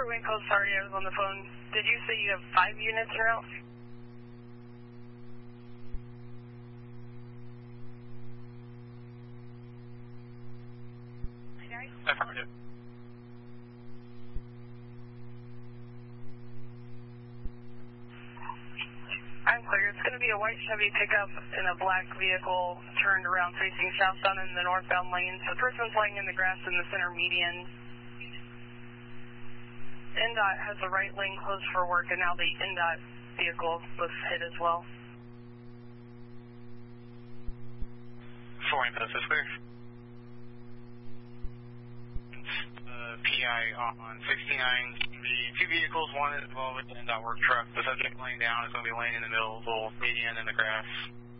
Fort Wayne Coast, sorry, I was on the phone. Did you say you have 5 units en route? Affirmative. I'm clear. It's going to be a white Chevy pickup in a black vehicle turned around facing southbound in the northbound lanes. The person's laying in the grass in the center median. NDOT has the right lane closed for work, and now the NDOT vehicle was hit as well. Fort Wayne Coast is clear. PI on 69. The two vehicles, one is involved with the NDOT work truck. The subject laying down is going to be laying in the middle of the median in the grass.